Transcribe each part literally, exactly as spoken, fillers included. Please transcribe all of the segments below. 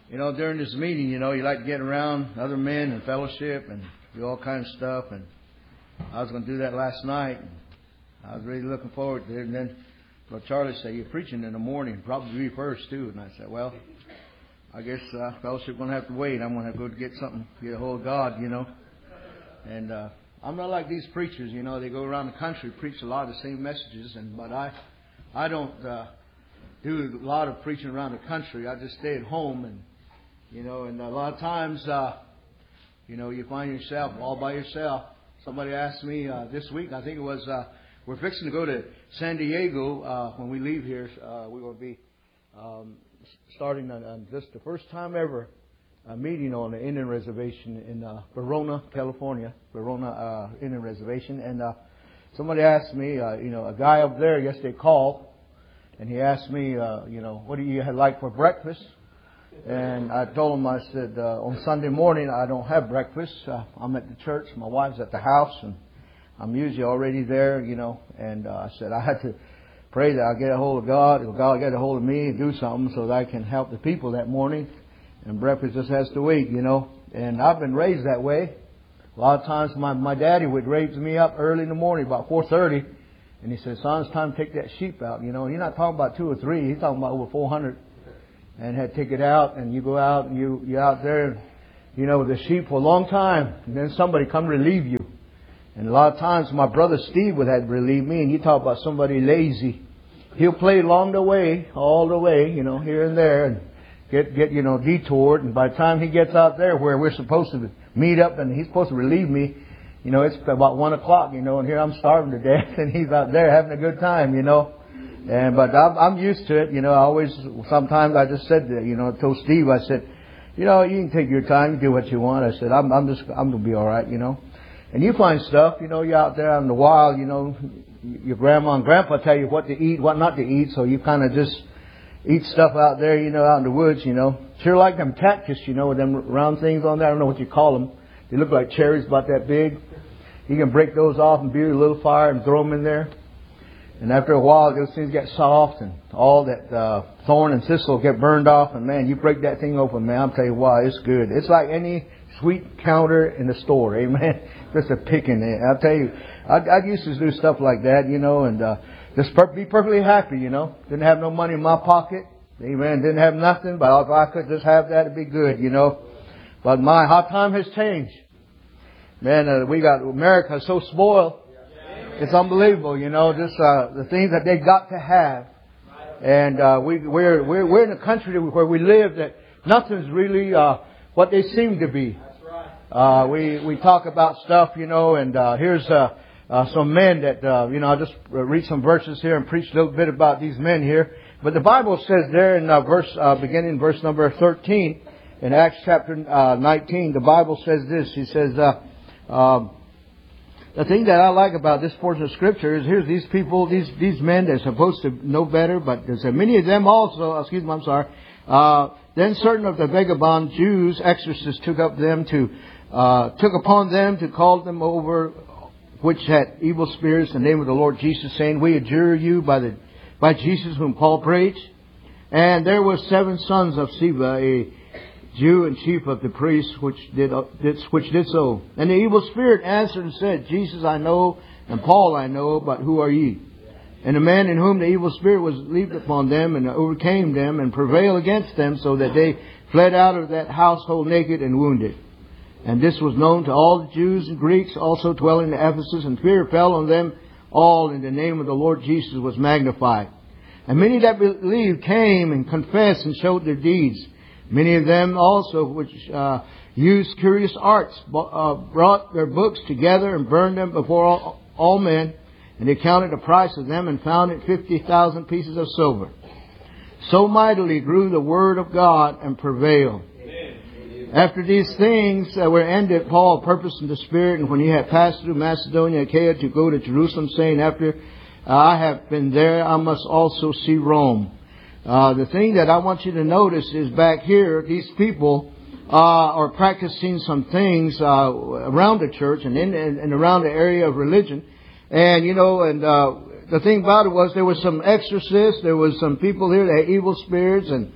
you know, during this meeting, you know, you like to get around other men and fellowship and do all kinds of stuff. And I was going to do that last night. And I was really looking forward to it. And then well, Charlie said, you're preaching in the morning, probably me first too. And I said, well, I guess uh, fellowship going to have to wait. I'm going to have to go get something, get a hold of God, you know. And uh, I'm not like these preachers, you know. They go around the country, preach a lot of the same messages. And but I, I don't uh, do a lot of preaching around the country. I just stay at home, and you know. And a lot of times, uh, you know, you find yourself all by yourself. Somebody asked me uh, this week. I think it was uh, we're fixing to go to San Diego uh, when we leave here. Uh, we will be. Um, starting on, on this the first time ever a meeting on the Indian reservation in uh, Verona, California, Verona uh, Indian reservation. And uh, somebody asked me, uh, you know, a guy up there yesterday called, and he asked me, uh, you know, what do you like for breakfast? And I told him, I said, uh, on Sunday morning I don't have breakfast. Uh, I'm at the church. My wife's at the house, and I'm usually already there, you know. And uh, I said I had to pray that I'll get a hold of God, or God get a hold of me and do something so that I can help the people that morning. And breakfast just has to wait, you know. And I've been raised that way. A lot of times my, my daddy would raise me up early in the morning, about four thirty. And he said, son, it's time to take that sheep out, you know. And he's not talking about two or three. He's talking about over four hundred. And had to take it out, and you go out, and you, you're out there, you know, with the sheep for a long time. And then somebody come relieve you. And a lot of times my brother Steve would have to relieve me, and you talk about somebody lazy. He'll play along the way, all the way, you know, here and there, and get, get, you know, detoured. And by the time he gets out there where we're supposed to meet up and he's supposed to relieve me, you know, it's about one o'clock, you know, and here I'm starving to death, and he's out there having a good time, you know. And, but I'm, I'm used to it, you know. I always, sometimes I just said that, you know, I told Steve, I said, you know, you can take your time, you do what you want. I said, I'm, I'm just, I'm going to be all right, you know. And you find stuff, you know, you're out there in the wild, you know, your grandma and grandpa tell you what to eat, what not to eat, so you kind of just eat stuff out there, you know, out in the woods, you know. Sure like them cactus, you know, with them round things on there. I don't know what you call them. They look like cherries about that big. You can break those off and build a little fire and throw them in there. And after a while, those things get soft, and all that uh, thorn and thistle get burned off. And man, you break that thing open, man, I'll tell you what, it's good. It's like any sweet counter in the store, amen. Just a picking it. I'll tell you, I, I used to do stuff like that, you know, and uh, just per- be perfectly happy, you know. Didn't have no money in my pocket, amen. Didn't have nothing, but if I could just have that, it'd be good, you know. But my, how time has changed. Man, uh, we got, America is so spoiled. It's unbelievable, you know, just uh, the things that they got to have. And uh, we, we're, we're, we're in a country where we live that nothing's really uh, what they seem to be. Uh, we, we talk about stuff, you know, and uh, here's uh, uh, some men that, uh, you know, I'll just read some verses here and preach a little bit about these men here. But the Bible says there in uh, verse, uh, beginning verse number thirteen, in Acts chapter uh, nineteen, the Bible says this. He says, uh, um, the thing that I like about this portion of Scripture is here's these people, these these men, they're supposed to know better, but there's many of them also, excuse me, I'm sorry, uh, then certain of the vagabond Jews, exorcists, took up them to, uh, took upon them to call them over, which had evil spirits, in the name of the Lord Jesus, saying, we adjure you by the, by Jesus whom Paul preached. And there were seven sons of Sceva, a Jew and chief of the priests, which did, uh, did which did so. And the evil spirit answered and said, Jesus I know, and Paul I know, but who are ye? And the man in whom the evil spirit was leaped upon them, and overcame them, and prevailed against them, so that they fled out of that household naked and wounded. And this was known to all the Jews and Greeks also dwelling in Ephesus, and fear fell on them all, and the name of the Lord Jesus was magnified. And many that believed came and confessed and showed their deeds. Many of them also, which uh, used curious arts, uh, brought their books together and burned them before all, all men. And they counted the price of them and found it fifty thousand pieces of silver. So mightily grew the word of God and prevailed. Amen. After these things uh, were ended, Paul purposed in the Spirit, and when he had passed through Macedonia and Achaia, to go to Jerusalem, saying, after uh, I have been there, I must also see Rome. Uh, the thing that I want you to notice is back here, these people uh, are practicing some things uh, around the church and in and, and around the area of religion. And, you know, and uh, the thing about it was there was some exorcists, there was some people here that had evil spirits, and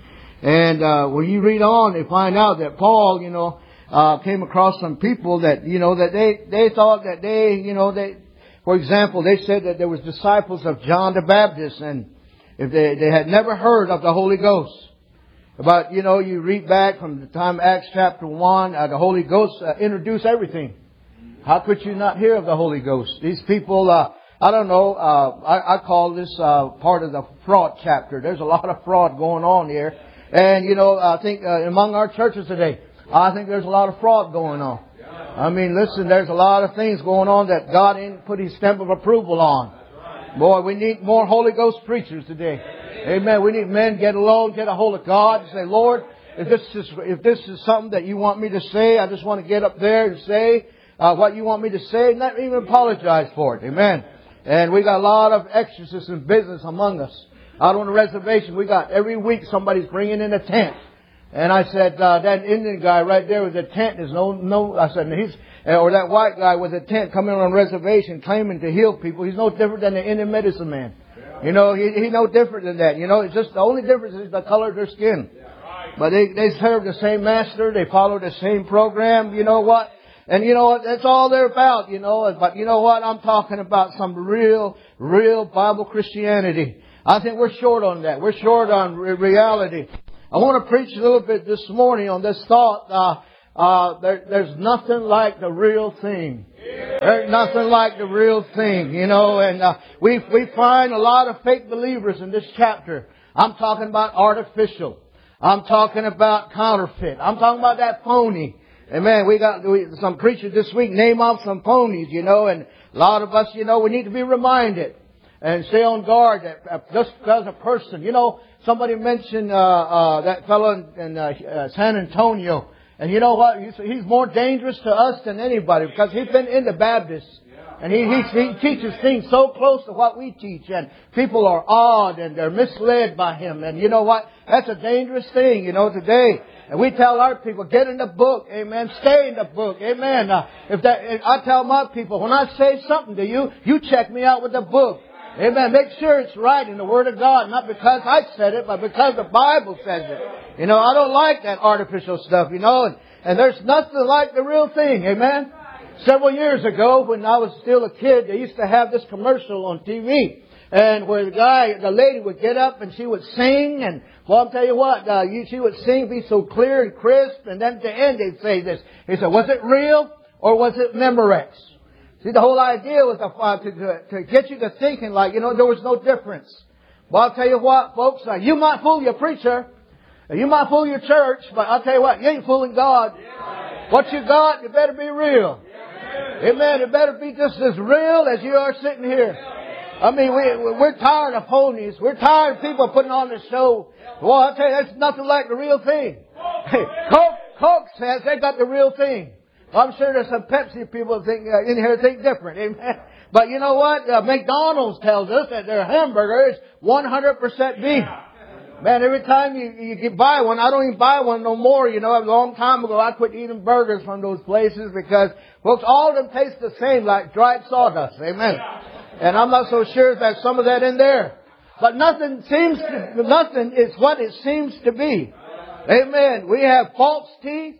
And uh, when you read on, they find out that Paul, you know, uh, came across some people that, you know, that they, they thought that they, you know, they, for example, they said that there was disciples of John the Baptist, and if they, they had never heard of the Holy Ghost. But, you know, you read back from the time Acts chapter one, uh, the Holy Ghost uh, introduced everything. How could you not hear of the Holy Ghost? These people, uh, I don't know, uh, I, I call this uh, part of the fraud chapter. There's a lot of fraud going on here. And, you know, I think uh, among our churches today, I think there's a lot of fraud going on. I mean, listen, there's a lot of things going on that God ain't put His stamp of approval on. Boy, we need more Holy Ghost preachers today. Amen. We need men get alone, get a hold of God and say, Lord, if this is, if this is something that you want me to say, I just want to get up there and say uh, what you want me to say, and not even apologize for it. Amen. And we got a lot of exorcists in business among us. Out on the reservation, we got every week somebody's bringing in a tent. And I said, uh, that Indian guy right there with a tent is no, no, I said, he's, or that white guy with a tent coming on a reservation claiming to heal people. He's no different than the Indian medicine man. You know, he, he's no different than that. You know, it's just the only difference is the color of their skin. But they, they serve the same master. They follow the same program. You know what? And you know what? That's all they're about, you know. But you know what? I'm talking about some real, real Bible Christianity. I think we're short on that. We're short on re- reality. I want to preach a little bit this morning on this thought. Uh, uh, there, there's nothing like the real thing. There's nothing like the real thing, you know. And uh, we we find a lot of fake believers in this chapter. I'm talking about artificial. I'm talking about counterfeit. I'm talking about that phony. Amen. We got we, some preachers this week name off some phonies, you know. And a lot of us, you know, we need to be reminded and stay on guard that just because a person, you know. Somebody mentioned uh, uh, that fellow in, in uh, uh, San Antonio. And you know what? He's, he's more dangerous to us than anybody because he's been in the Baptist. And he, he, he teaches things so close to what we teach. And people are awed and they're misled by him. And you know what? That's a dangerous thing, you know, today. And we tell our people, get in the book. Amen. Stay in the book. Amen. Uh, if that, if I tell my people, when I say something to you, you check me out with the book. Amen. Make sure it's right in the Word of God. Not because I said it, but because the Bible says it. You know, I don't like that artificial stuff, you know. And, and there's nothing like the real thing. Amen. Several years ago, when I was still a kid, they used to have this commercial on T V. And where the guy, the lady would get up and she would sing. And, well, I'll tell you what, uh, you, she would sing, be so clear and crisp. And then at the end, they'd say this. He said, was it real or was it Memorex? See, the whole idea was to, uh, to, to, to get you to thinking like, you know, there was no difference. Well, I'll tell you what, folks, uh, you might fool your preacher, and you might fool your church, but I'll tell you what, you ain't fooling God. Yeah. What you got, it better be real. Yeah. Amen. It better be just as real as you are sitting here. I mean, we, we're tired of phonies. We're tired of people putting on the show. Well, I'll tell you, that's nothing like the real thing. Hey, Coke, Coke says they got the real thing. I'm sure there's some Pepsi people think, uh, in here think different. Amen. But you know what? Uh, McDonald's tells us that their hamburger is one hundred percent beef. Man, every time you, you get buy one, I don't even buy one no more. You know, a long time ago, I quit eating burgers from those places because, folks, all of them taste the same like dried sawdust. Amen. And I'm not so sure if there's some of that in there. But nothing seems to, nothing is what it seems to be. Amen. We have false teeth.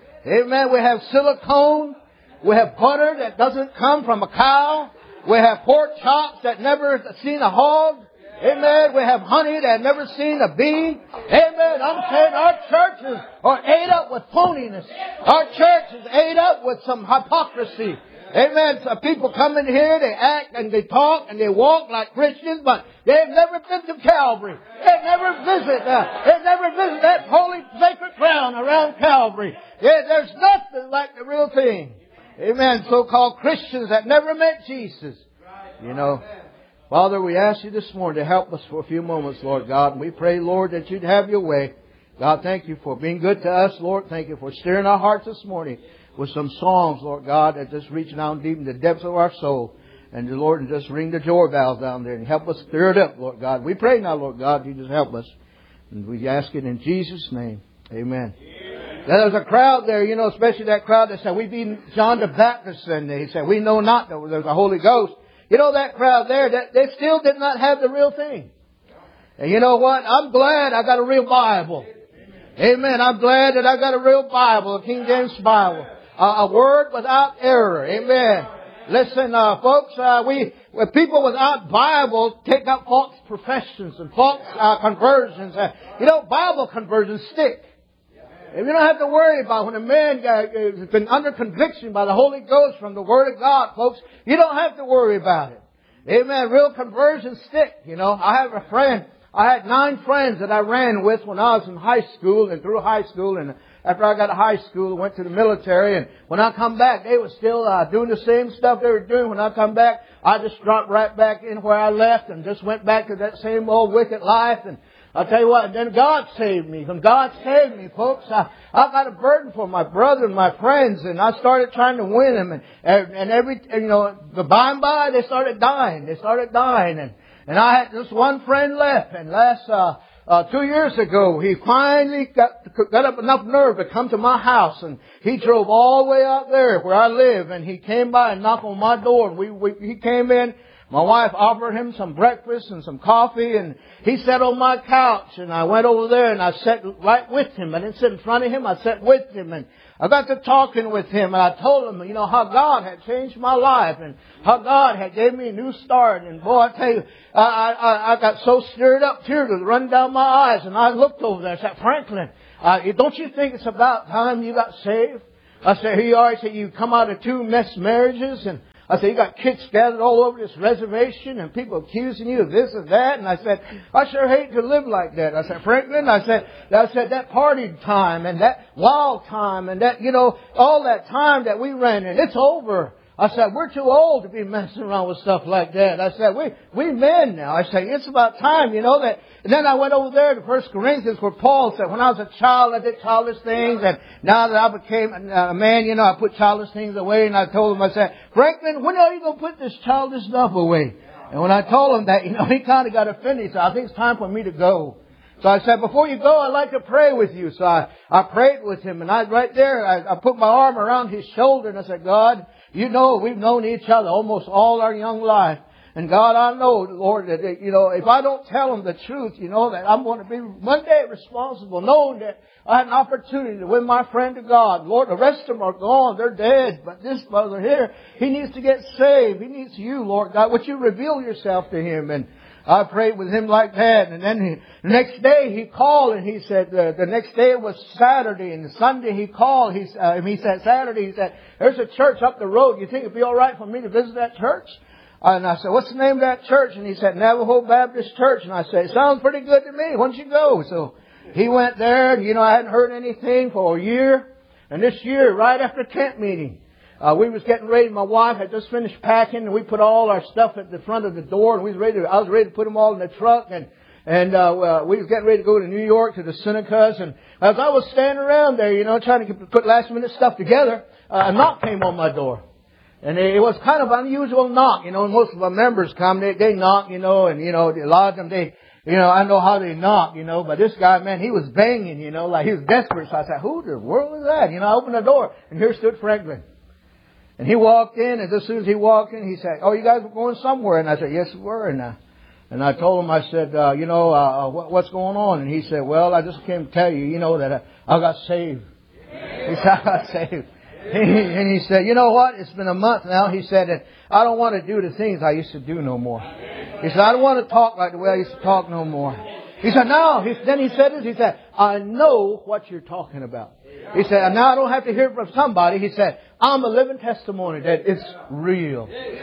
Amen. We have silicone. We have butter that doesn't come from a cow. We have pork chops that never seen a hog. Amen. We have honey that never seen a bee. Amen. I'm saying our churches are ate up with phoniness. Our church is ate up with some hypocrisy. Amen. So people come in here, they act and they talk and they walk like Christians, but they've never been to Calvary. They never visit. Uh, they never visit that holy sacred ground around Calvary. Yeah, there's nothing like the real thing. Amen. So-called Christians that never met Jesus. You know. Father, we ask you this morning to help us for a few moments, Lord God. And we pray, Lord, that you'd have your way. God, thank you for being good to us, Lord. Thank you for stirring our hearts this morning with some songs, Lord God, that just reach down deep in the depths of our soul. And, Lord, and just ring the joy bells down there and help us stir it up, Lord God. We pray now, Lord God, you just help us. And we ask it in Jesus' name. Amen. Amen. Now, there's a crowd there, you know, especially that crowd that said, we've been John the Baptist, and they said, we know not that there's a Holy Ghost. You know, that crowd there, that they still did not have the real thing. And you know what? I'm glad I got a real Bible. Amen. I'm glad that I got a real Bible, a King James Bible. Uh, a word without error. Amen. Listen, uh, folks, uh, we, when people without Bible take up false professions and false uh, conversions. Uh, you know, Bible conversions stick. And you don't have to worry about when a man uh, has been under conviction by the Holy Ghost from the Word of God, folks. You don't have to worry about it. Amen. Real conversions stick. You know, I have a friend. I had nine friends that I ran with when I was in high school and through high school. And after I got to high school, I went to the military. And when I come back, they were still uh, doing the same stuff they were doing. When I come back, I just dropped right back in where I left and just went back to that same old wicked life. And I'll tell you what, then God saved me. When God saved me, folks, I, I got a burden for my brother and my friends, and I started trying to win them. And, and every, you know, the by and by, they started dying. They started dying. And, and I had just one friend left. And last, uh, uh, two years ago, he finally got, got up enough nerve to come to my house. And he drove all the way out there where I live. And he came by and knocked on my door. And we, we, he came in. My wife offered him some breakfast and some coffee, and he sat on my couch, and I went over there and I sat right with him. I didn't sit in front of him, I sat with him, and I got to talking with him, and I told him, you know, how God had changed my life, and how God had gave me a new start. And boy, I tell you, I, I, I got so stirred up, tears was running down my eyes, and I looked over there and said, Franklin, uh, don't you think it's about time you got saved? I said, here you are. I said, you come out of two messed marriages, and I said, you got kids scattered all over this reservation and people accusing you of this and that. And I said, I sure hate to live like that. I said, Franklin, I said, I said, that party time and that wild time and that, you know, all that time that we ran in, it's over. I said, we're too old to be messing around with stuff like that. I said, we, we men now. I said, it's about time, you know, that. And then I went over there to First Corinthians where Paul said, when I was a child, I did childish things. And now that I became a man, you know, I put childish things away. And I told him, I said, Franklin, when are you going to put this childish stuff away? And when I told him that, you know, he kind of got offended. He said, I think it's time for me to go. So I said, before you go, I'd like to pray with you. So I, I prayed with him. And I, right there, I, I put my arm around his shoulder and I said, God, you know, we've known each other almost all our young life. And God, I know, Lord, that, you know, if I don't tell them the truth, you know, that I'm going to be one day responsible, knowing that I had an opportunity to win my friend to God. Lord, the rest of them are gone. They're dead. But this brother here, he needs to get saved. He needs you, Lord God. Would you reveal yourself to him? And I prayed with him like that. And then he, the next day he called and he said, uh, the next day it was Saturday. And Sunday he called. He, uh, he said, Saturday, he said, there's a church up the road. You think it'd be all right for me to visit that church? And I said, what's the name of that church? And he said, Navajo Baptist Church. And I said, it sounds pretty good to me. Why don't you go? So he went there. And, you know, I hadn't heard anything for a year. And this year, right after camp meeting, Uh, we was getting ready. My wife had just finished packing, and we put all our stuff at the front of the door, and we was ready to, I was ready to put them all in the truck, and, and, uh, uh, we was getting ready to go to New York to the Senecas, and as I was standing around there, you know, trying to put last minute stuff together, uh, a knock came on my door. And it was kind of an unusual knock, you know, most of our members come, they, they knock, you know, and, you know, a lot of them, they, you know, I know how they knock, you know, but this guy, man, he was banging, you know, like he was desperate. So I said, who the world is that? You know, I opened the door, and here stood Franklin. And he walked in, and as soon as he walked in, he said, oh, you guys were going somewhere? And I said, yes, we were. And, uh, and I told him, I said, uh, you know, uh, what, what's going on? And he said, well, I just came to tell you, you know, that I, I got saved. He said, I got saved. And he said, you know what? It's been a month now. He said, that I don't want to do the things I used to do no more. He said, I don't want to talk like the way I used to talk no more. He said, no. He, then he said this. He said, I know what you're talking about. He said, now I don't have to hear it from somebody. He said, I'm a living testimony that it's real.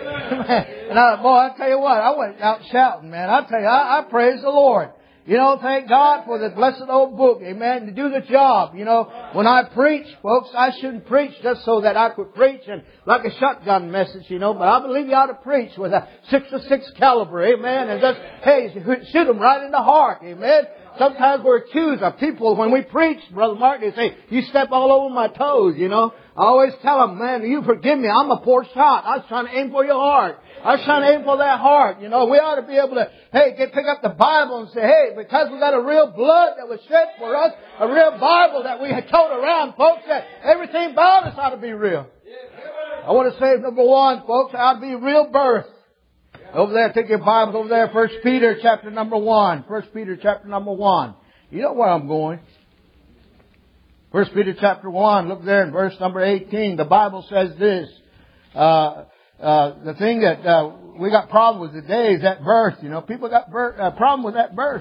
And I, boy, I tell you what, I went out shouting, man. I tell you, I, I praise the Lord. You know, thank God for the blessed old book, amen, to do the job. You know, when I preach, folks, I shouldn't preach just so that I could preach and like a shotgun message, you know, but I believe you ought to preach with a six to six caliber, amen, and just, hey, shoot them right in the heart, amen. Sometimes we're accused of people when we preach, Brother Mark, they say, you step all over my toes, you know. I always tell them, man, you forgive me, I'm a poor shot. I was trying to aim for your heart. I was trying to aim for that heart. You know, we ought to be able to, hey, get, pick up the Bible and say, hey, because we got a real blood that was shed for us, a real Bible that we had told around, folks, that everything about us ought to be real. I want to say, number one, folks, ought to be real birth. Over there, take your Bibles over there, First Peter chapter number one. First Peter chapter number one. You know where I'm going. First Peter chapter one, look there in verse number eighteen. The Bible says this. Uh, uh, the thing that uh, we got problem with today is that birth. You know, people got birth, uh, problem with that birth.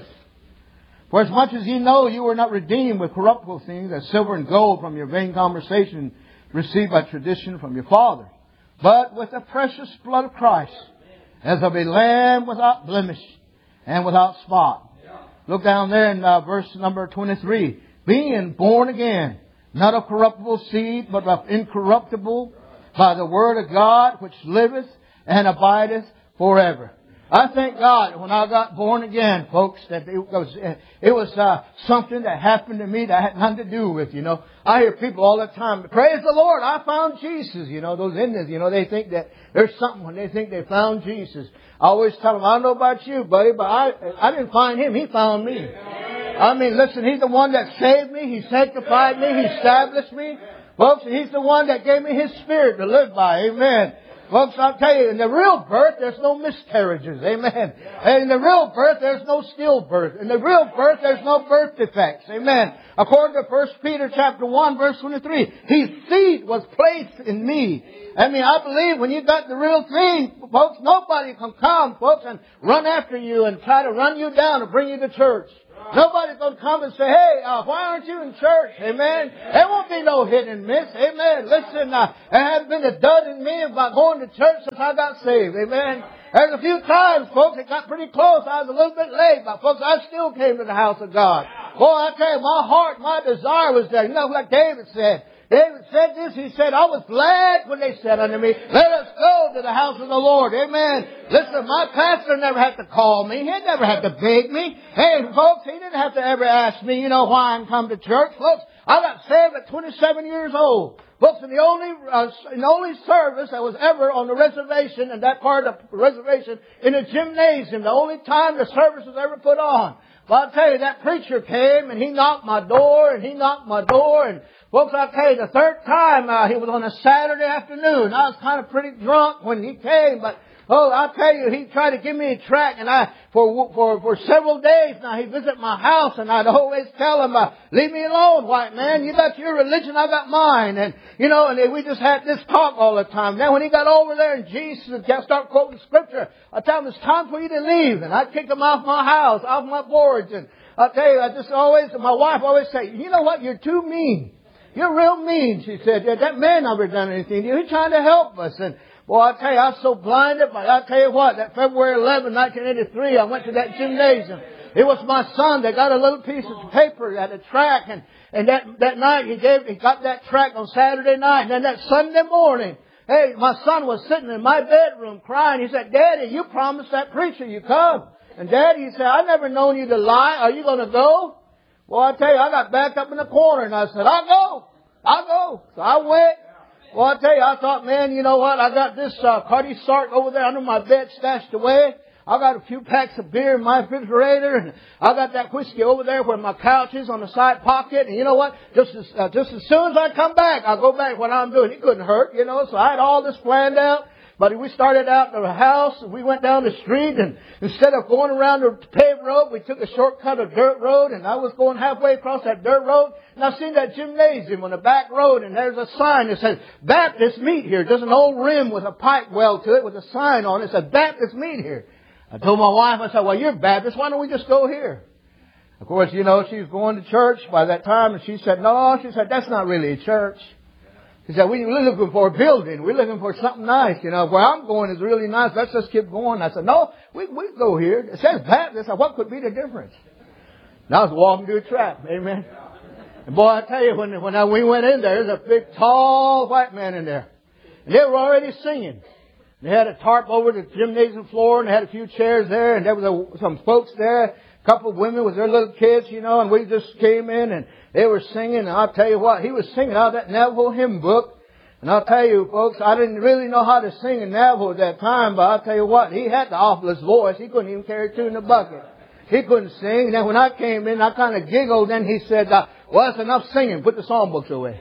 For as much as ye know, you were not redeemed with corruptible things, as silver and gold from your vain conversation received by tradition from your father, but with the precious blood of Christ, as of a lamb without blemish and without spot. Look down there in uh, verse number twenty-three. Being born again, not of corruptible seed, but of incorruptible, by the word of God, which liveth and abideth forever. I thank God when I got born again, folks, that it was it was uh, something that happened to me that had nothing to do with, you know. I hear people all the time, praise the Lord, I found Jesus. You know, those Indians, you know, they think that there's something when they think they found Jesus. I always tell them, I don't know about you, buddy, but I I didn't find Him. He found me. I mean, listen, He's the one that saved me. He sanctified me. He established me. Folks, He's the one that gave me His Spirit to live by. Amen. Folks, I'll tell you, in the real birth, there's no miscarriages. Amen. And in the real birth, there's no stillbirth. In the real birth, there's no birth defects. Amen. According to First Peter chapter one, verse twenty-three, His seed was placed in me. I mean, I believe when you got the real thing, folks, nobody can come, folks, and run after you and try to run you down and bring you to church. Nobody's going to come and say, hey, uh, why aren't you in church? Amen. There won't be no hit and miss. Amen. Listen, uh, there hasn't been a dud in me about going to church since I got saved. Amen. There's a few times, folks, it got pretty close. I was a little bit late, but folks, I still came to the house of God. Boy, I tell you, my heart, my desire was there. You know, like David said. David said this. He said, I was glad when they said unto me, let us go to the house of the Lord. Amen. Listen, my pastor never had to call me. He never had to beg me. Hey, folks, he didn't have to ever ask me, you know, why I'm come to church. Folks, I got saved at twenty-seven years old. Folks, in the only, uh, in the only service that was ever on the reservation, and that part of the reservation, in a gymnasium, the only time the service was ever put on. But I'll tell you, that preacher came and he knocked my door and he knocked my door and folks, I'll tell you, the third time, uh, he was on a Saturday afternoon. I was kind of pretty drunk when he came, but, oh, I'll tell you, he tried to give me a tract, and I, for, for, for several days now, he'd visit my house, and I'd always tell him, uh, leave me alone, white man. You got your religion, I got mine. And, you know, and we just had this talk all the time. Then when he got over there and Jesus and started quoting scripture, I tell him, it's time for you to leave. And I'd kick him off my house, off my boards. And I'll tell you, I just always, my wife always say, you know what, you're too mean. You're real mean, she said. Yeah, that man never done anything to you. He's trying to help us. And, boy, I'll tell you, I was so blinded. But I'll tell you what, that February eleventh, nineteen eighty-three, I went to that gymnasium. It was my son that got a little piece of paper that had a track. And, and that, that night, he gave, he got that track on Saturday night. And then that Sunday morning, hey, my son was sitting in my bedroom crying. He said, Daddy, you promised that preacher you come. And Daddy, he said, I never known you to lie. Are you going to go? Well, I tell you, I got backed up in the corner and I said, I'll go. I'll go. So I went. Well, I tell you, I thought, man, you know what? I got this uh, Cardi Sark over there under my bed stashed away. I got a few packs of beer in my refrigerator, and I got that whiskey over there where my couch is on the side pocket. And you know what? Just as uh, just as soon as I come back, I'll go back what I'm doing. It couldn't hurt, you know. So I had all this planned out. But we started out the house, and we went down the street, and instead of going around the paved road, we took a shortcut of dirt road, and I was going halfway across that dirt road, and I seen that gymnasium on the back road, and there's a sign that says, Baptist meet here. There's an old rim with a pipe well to it with a sign on it. It said, Baptist meet here. I told my wife, I said, well, you're Baptist. Why don't we just go here? Of course, you know, she was going to church by that time, and she said, no, she said, that's not really a church. She said, we're looking for a building. We're looking for something nice. You know, where I'm going is really nice. Let's just keep going. I said, no, we we go here. It says Baptist. I said, what could be the difference? And I was walking through a trap. Amen. And boy, I tell you, when, when I, we went in there, there's a big, tall white man in there. And they were already singing. They had a tarp over the gymnasium floor, and they had a few chairs there, and there was a, some folks there, a couple of women with their little kids, you know, and we just came in, and they were singing, and I'll tell you what, he was singing out of that Navajo hymn book. And I'll tell you, folks, I didn't really know how to sing in Navajo at that time, but I'll tell you what, he had the awfulest voice. He couldn't even carry two in the bucket. He couldn't sing. And then when I came in, I kind of giggled, and he said, uh, well, that's enough singing. Put the songbooks away.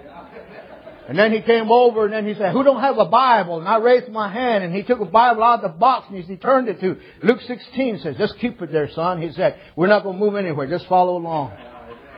And then he came over, and then he said, who don't have a Bible? And I raised my hand, and he took a Bible out of the box, and he turned it to Luke sixteen. Says, just keep it there, son. He said, we're not going to move anywhere. Just follow along.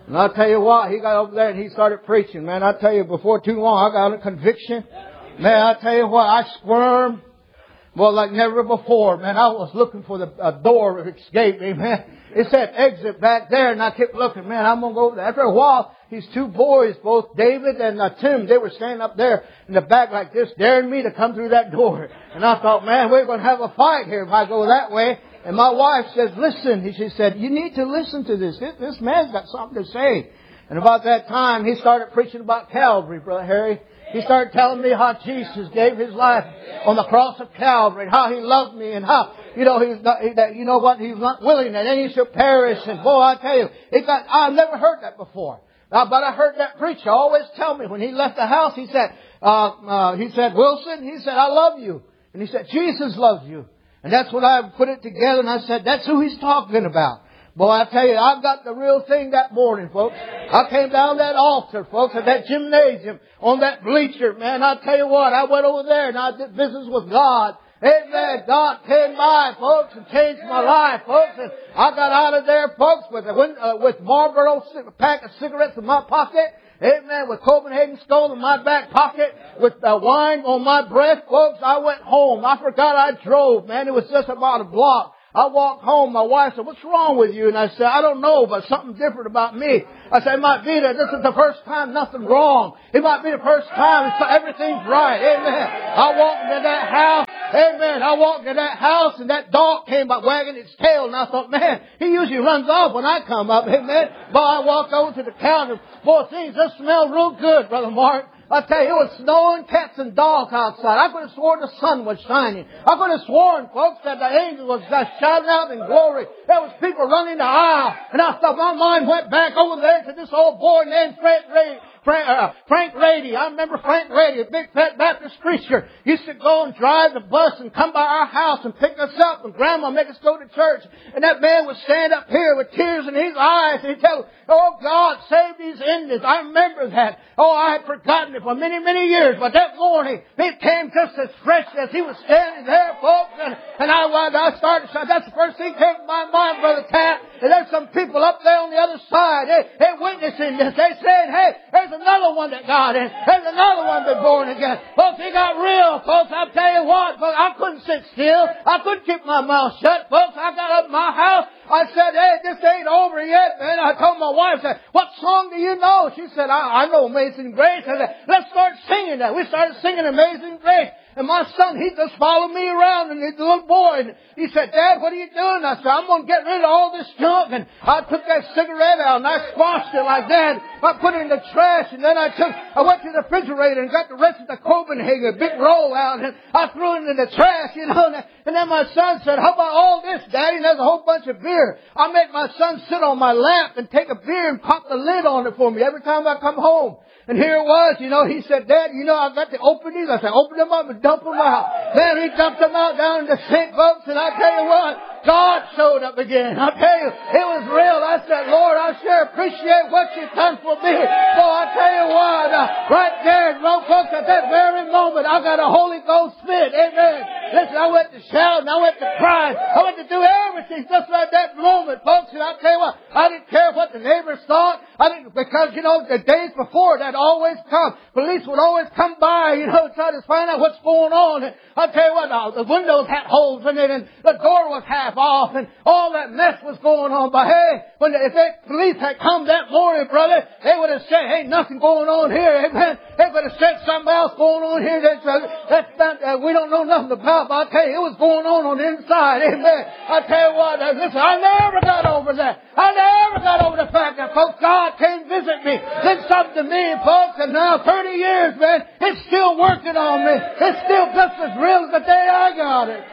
And I'll tell you what, he got over there and he started preaching. Man, I tell you, before too long, I got a conviction. Man, I tell you what, I squirmed. Well, like never before. Man, I was looking for the a door of escape. Amen. It said exit back there, and I kept looking. Man, I'm going to go over there. After a while, these two boys, both David and uh, Tim, they were standing up there in the back like this, daring me to come through that door. And I thought, man, we're going to have a fight here if I go that way. And my wife says, listen. She said, you need to listen to this. This, this man's got something to say. And about that time, he started preaching about Calvary, Brother Harry. He started telling me how Jesus gave His life on the cross of Calvary and how He loved me and how, you know, He's not, that, you know what, He's not willing that any should perish. And boy, I tell you, it got, I've never heard that before. Uh, but I heard that preacher always tell me when he left the house, he said, uh, uh, he said, Wilson, he said, I love you. And he said, Jesus loves you. And that's when I put it together and I said, that's who he's talking about. Boy, I tell you, I got the real thing that morning, folks. I came down that altar, folks, at that gymnasium, on that bleacher, man. I tell you what, I went over there and I did business with God. Amen. God came by, folks, and changed my life, folks. And I got out of there, folks, with a, uh, with Marlboro, a pack of cigarettes in my pocket. Amen. With Copenhagen Skull in my back pocket, with uh, wine on my breath, folks. I went home. I forgot I drove, man. It was just about a block. I walked home. My wife said, what's wrong with you? And I said, I don't know, but something different about me. I said, it might be that this is the first time nothing wrong. It might be the first time it's, everything's right. Amen. I walked into that house. Amen. I walked into that house and that dog came by wagging its tail. And I thought, man, he usually runs off when I come up. Amen. But I walked over to the counter. Boy, things just smell real good, Brother Mark. I tell you, it was snowing, cats and dogs outside. I could have sworn the sun was shining. I could have sworn, folks, that the angel was just shouting out in glory. There was people running the aisle. And I thought my mind went back over there to this old boy named Frank Ray. Frank, uh, Frank Rady. I remember Frank Rady, a big fat Baptist preacher, used to go and drive the bus and come by our house and pick us up and Grandma make us go to church. And that man would stand up here with tears in his eyes and he'd tell, oh God, save these Indians. I remember that. Oh, I had forgotten it for many, many years. But that morning, it came just as fresh as he was standing there, folks. And, and I, I started, that's the first thing that came to my mind, Brother Cat. And there's some people up there on the other side. They, they're witnessing this. They said, hey, there's another one that got in. There's another one that's born again. Folks, he got real, folks. I'll tell you what, folks, I couldn't sit still. I couldn't keep my mouth shut, folks. I got up in my house. I said, hey, this ain't over yet, man. I told my wife, I said, what song do you know? She said, I, I know Amazing Grace. I said, let's start singing that. We started singing Amazing Grace. And my son, he just followed me around, and he's a little boy. And he said, Dad, what are you doing? I said, I'm going to get rid of all this junk. And I took that cigarette out, and I squashed it like that. I put it in the trash, and then I took, I went to the refrigerator and got the rest of the Copenhagen, a big roll out, and I threw it in the trash, you know. And then my son said, how about all this, Daddy? And there's a whole bunch of beer. I make my son sit on my lap and take a beer and pop the lid on it for me every time I come home. And here it was, you know, he said, Dad, you know, I got to open these. I said, open them up and dump them out. Then he dumped them out down in the sink, folks, and I tell you what, God showed up again. I tell you, it was real. I said, Lord, I sure appreciate what you've done for me. So I tell you what, uh, right there, well, folks, at that very moment, I got a Holy Ghost fit. Amen. Listen, I went to shout and I went to cry. I went to do everything just like that moment, folks. And I tell you what, I didn't care what the neighbors thought. I didn't, because, you know, the days before that always come. Police would always come by, you know, try to find out what's going on. And I tell you what, now, the windows had holes in it and the door was half off and all that mess was going on. But hey, when the, if the police had come that morning, brother, they would have said, hey, nothing going on here. Amen. They would have said something else going on here that, uh, that's not, uh, we don't know nothing about. But I tell you, it was going on on the inside. Amen. I tell you what, uh, listen, I never got over that. I never got over the fact that, folks, God came visit me, did something to me, folks, and now thirty years, man, it's still working on me. It's still just as real as the day I got it.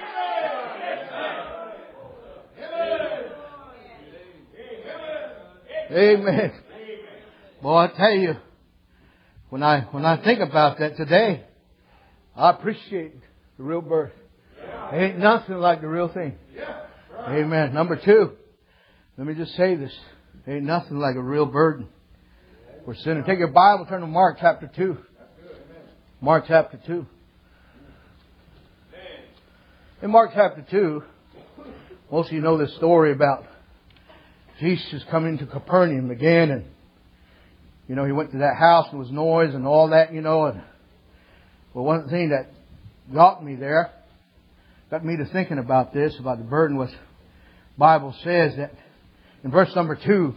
Amen. Boy, I tell you, when I when I think about that today, I appreciate the real birth. Ain't nothing like the real thing. Amen. Number two, let me just say this. Ain't nothing like a real burden for sinner. Take your Bible, turn to Mark chapter two. Mark chapter two. In Mark chapter two, most of you know this story about Jesus coming to Capernaum again, and you know, he went to that house and there was noise and all that, you know. And, well, one thing that got me there, got me to thinking about this, about the burden, was the Bible says that in verse number two,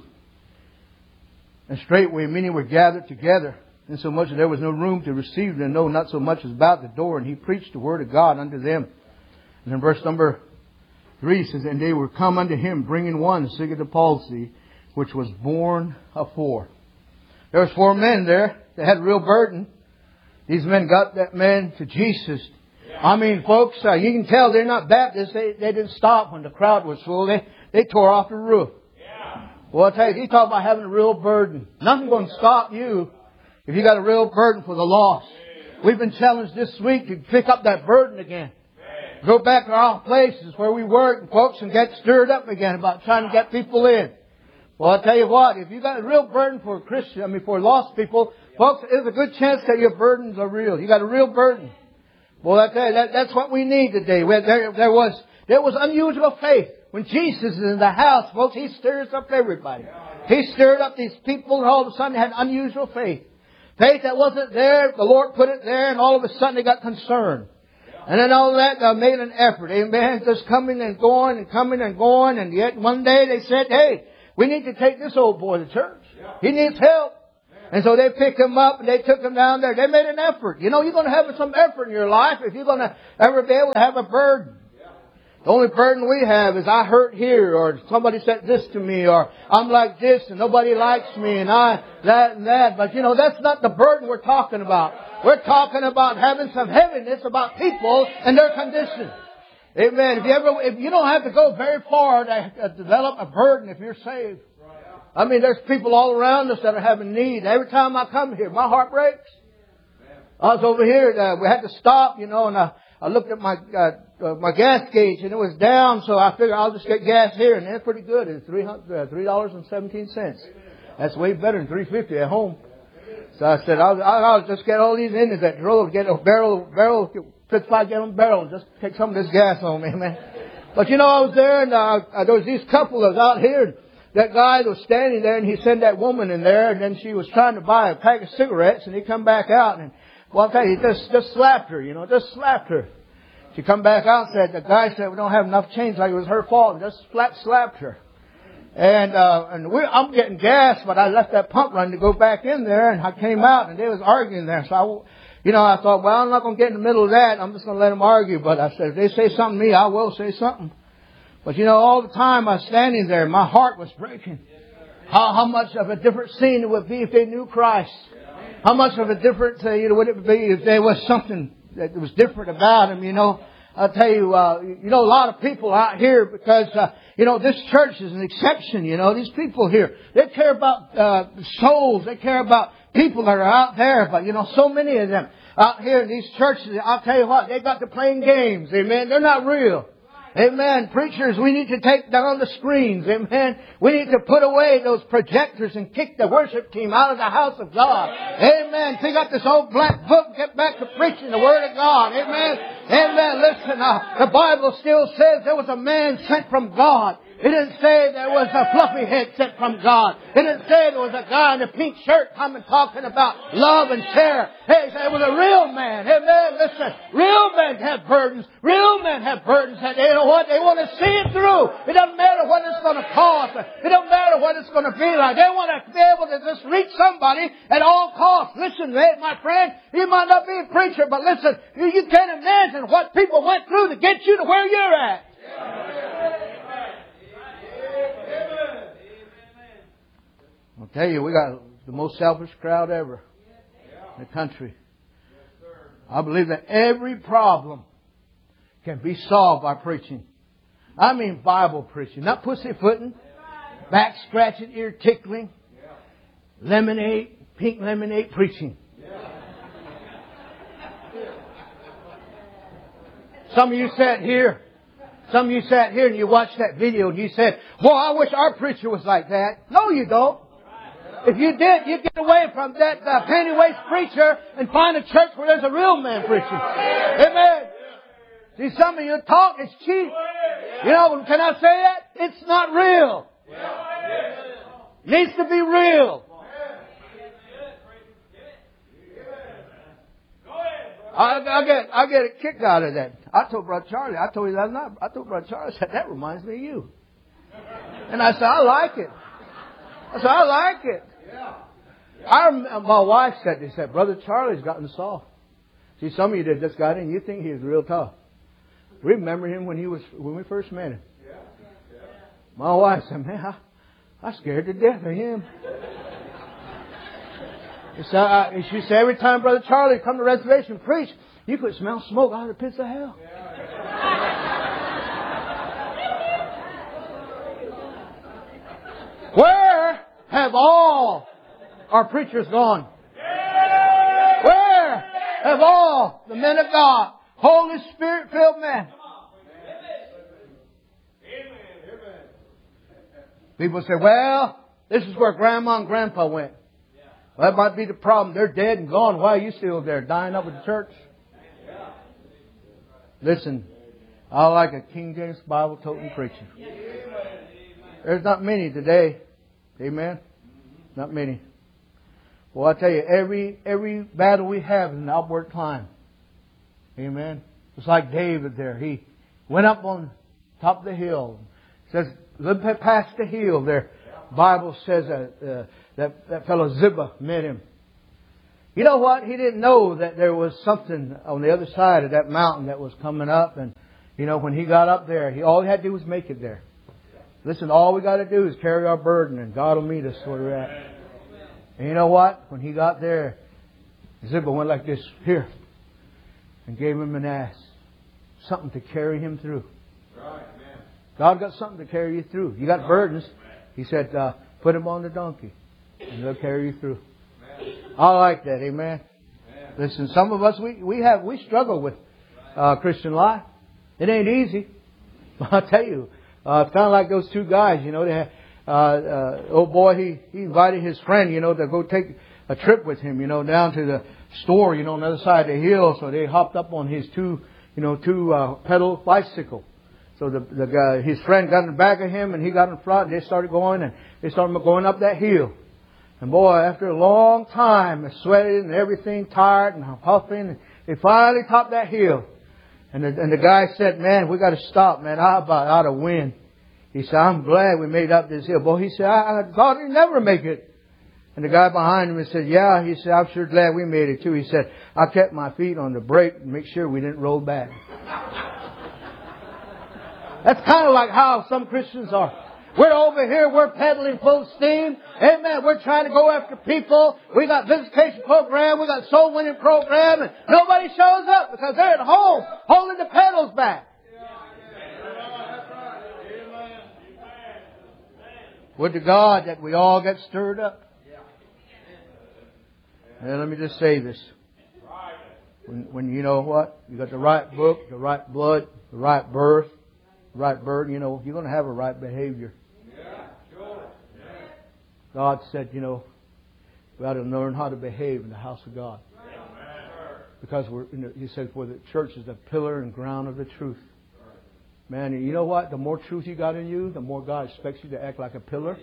and straightway many were gathered together, insomuch that there was no room to receive them, no, not so much as about the door. And he preached the word of God unto them. And in verse number three it says, and they were come unto him, bringing one sick of the palsy, which was born of four. There was four men there that had a real burden. These men got that man to Jesus. I mean, folks, uh, you can tell they're not Baptists. They, they didn't stop when the crowd was full. They, they tore off the roof. Well, I'll tell you, he's talking about having a real burden. Nothing's going to stop you if you got a real burden for the lost. We've been challenged this week to pick up that burden again. Go back to our places where we work, and folks, and get stirred up again about trying to get people in. Well, I'll tell you what, if you got a real burden for Christian, I mean for lost people, folks, there's a good chance that your burdens are real. You got a real burden. Well, I tell you, that, that's what we need today. There, there was there was unusual faith. When Jesus is in the house, folks, He stirs up everybody. He stirred up these people, and all of a sudden they had unusual faith. Faith that wasn't there, the Lord put it there, and all of a sudden they got concerned. And then all that, they made an effort. Amen. Just coming and going and coming and going. And yet one day they said, hey, we need to take this old boy to church. He needs help. And so they picked him up and they took him down there. They made an effort. You know, you're going to have some effort in your life if you're going to ever be able to have a burden. The only burden we have is I hurt here, or somebody said this to me, or I'm like this and nobody likes me, and I, that and that. But you know, that's not the burden we're talking about. We're talking about having some heaviness about people and their condition. Amen. If you ever, if you don't have to go very far to develop a burden if you're saved. I mean, there's people all around us that are having need. Every time I come here, my heart breaks. I was over here, uh, we had to stop, you know, and I, I looked at my, uh, uh, my gas gauge and it was down, so I figured I'll just get gas here, and that's pretty good. It's three hundred, uh, three dollars and seventeen cents. That's way better than three fifty at home. So I said, I'll, I'll just get all these Indians that drove, get a barrel, barrel, fifty-five gallon barrel, and just take some of this gas on me, man. But you know, I was there, and uh, there was these couple that was out here, and that guy was standing there, and he sent that woman in there, and then she was trying to buy a pack of cigarettes, and he come back out, and well, I'll tell you, he just, just slapped her, you know, just slapped her. She come back out and said, the guy said, we don't have enough change, like it was her fault, and just flat slapped her. And, uh, and we, I'm getting gas, but I left that pump running to go back in there, and I came out, and they was arguing there. So I, you know, I thought, well, I'm not going to get in the middle of that. I'm just going to let them argue. But I said, if they say something to me, I will say something. But you know, all the time I was standing there, my heart was breaking. How, how much of a different scene it would be if they knew Christ. How much of a different, uh, you know, would it be if there was something that was different about them, you know. I'll tell you, uh, you know, a lot of people out here because, uh, you know, this church is an exception, you know. These people here, they care about, uh, souls. They care about people that are out there. But, you know, so many of them out here in these churches, I'll tell you what, they got to playing games. Amen. They're not real. Amen. Preachers, we need to take down the screens. Amen. We need to put away those projectors and kick the worship team out of the house of God. Amen. Pick up this old black book and get back to preaching the Word of God. Amen. Amen. Listen, uh, the Bible still says there was a man sent from God. It didn't say there was a fluffy head sent from God. It didn't say there was a guy in a pink shirt coming talking about love and care. Hey, it was a real man. Amen. Listen, real men have burdens. Real men have burdens. And you know what? They want to see it through. It doesn't matter what it's going to cost. It doesn't matter what it's going to be like. They want to be able to just reach somebody at all costs. Listen, my friend, you might not be a preacher, but listen, you, you can't imagine what people went through to get you to where you're at. I'll tell you, we got the most selfish crowd ever in the country. I believe that every problem can be solved by preaching. I mean Bible preaching, not pussyfooting, back scratching, ear tickling, lemonade, pink lemonade preaching. Some of you sat here. Some of you sat here and you watched that video and you said, boy, I wish our preacher was like that. No, you don't. If you did, you'd get away from that uh, penny-waist preacher and find a church where there's a real man preaching. Amen. See, some of your talk is cheap. You know, can I say that? It's not real. It needs to be real. I, I get I get a kick out of that. I told Brother Charlie, I told you that night, I told Brother Charlie, I said, that reminds me of you. And I said, I like it. I said, I like it. I, my wife said, they said, Brother Charlie's gotten soft. See, some of you that just got in, you think he was real tough. Remember him when he was when we first met him. My wife said, man, I, I scared to death of him. So, uh, she said, every time Brother Charlie come to reservation preach, you could smell smoke out of the pits of hell. Where have all our preachers gone? Where have all the men of God, Holy Spirit filled men? People say, well, this is where Grandma and Grandpa went. Well, that might be the problem. They're dead and gone. Why are you still there, dying up at the church? Listen, I like a King James Bible toting preacher. There's not many today. Amen? Not many. Well, I tell you, every every battle we have is an upward climb. Amen? It's like David there. He went up on top of the hill. It says, look past the hill there. Bible says that uh, that, that fellow Ziba met him. You know what? He didn't know that there was something on the other side of that mountain that was coming up. And, you know, when he got up there, he all he had to do was make it there. Listen, all we got to do is carry our burden and God will meet us where we're at. And you know what? When he got there, Ziba went like this, here, and gave him an ass. Something to carry him through. God got something to carry you through. You got burdens. He said, uh, put him on the donkey and they'll carry you through. I like that. Amen. Listen, some of us, we, we have, we struggle with uh, Christian life. It ain't easy. I'll tell you, uh, it's kind of like those two guys, you know, they had, uh, uh, old boy, he, he invited his friend, you know, to go take a trip with him, you know, down to the store, you know, on the other side of the hill. So they hopped up on his two, you know, two, uh, pedal bicycle. So the, the guy, his friend got in the back of him and he got in front and they started going and they started going up that hill. And boy, after a long time, sweating and everything, tired and puffing, and they finally topped that hill. And the, and the guy said, man, we got to stop, man. I about out of wind. He said, I'm glad we made up this hill. Boy, he said, I, I thought we'd never make it. And the guy behind him said, yeah, he said, I'm sure glad we made it too. He said, I kept my feet on the brake and make sure we didn't roll back. That's kind of like how some Christians are. We're over here, we're pedaling full steam. Amen. We're trying to go after people. We got visitation program, we got soul winning program, and nobody shows up because they're at home holding the pedals back. Would to God that we all get stirred up. And let me just say this. When, when you know what? You got the right book, the right blood, the right birth, the right burden, you know, you're going to have a right behavior. God said, you know, we ought to learn how to behave in the house of God. Because we're, you know, He said, for the church is the pillar and ground of the truth. Man, you know what? The more truth you got in you, the more God expects you to act like a pillar.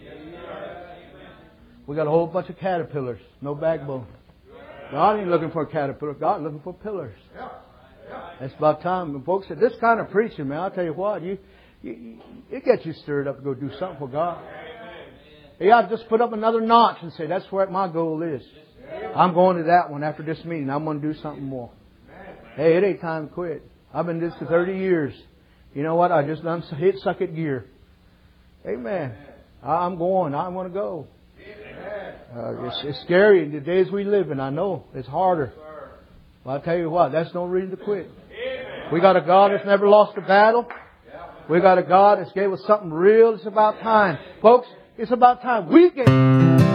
We got a whole bunch of caterpillars, no backbone. God ain't looking for a caterpillar. God looking for pillars. It's about time. And folks said, this kind of preaching, man, I'll tell you what, you, you, it gets you stirred up to go do something for God. You ought to just put up another notch and say, that's where my goal is. I'm going to that one after this meeting. I'm going to do something more. Hey, it ain't time to quit. I've been this for thirty years. You know what? I just done hit suck it gear. Amen. I'm going. I want to go. Uh, it's, it's scary in the days we live in. I know it's harder. But I'll tell you what, that's no reason to quit. We got a God that's never lost a battle. We got a God that's gave us something real. It's about time. Folks, it's about time we get